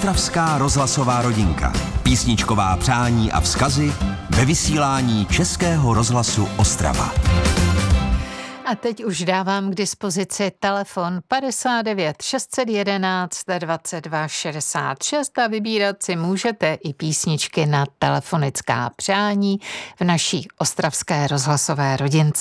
Ostravská rozhlasová rodinka. Písničková přání a vzkazy ve vysílání Českého rozhlasu Ostrava. A teď už dávám k dispozici telefon 59 611 22 66 a vybírat si můžete i písničky na telefonická přání v naší ostravské rozhlasové rodince.